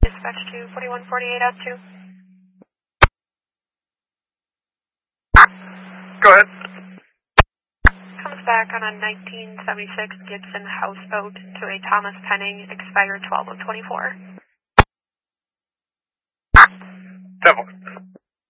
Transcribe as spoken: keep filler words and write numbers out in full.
Dispatch to forty-one forty-eight out two. Go ahead. Comes back on a nineteen seventy-six Gibson houseboat to a Thomas Penning, expired twelve of twenty-four. Temple.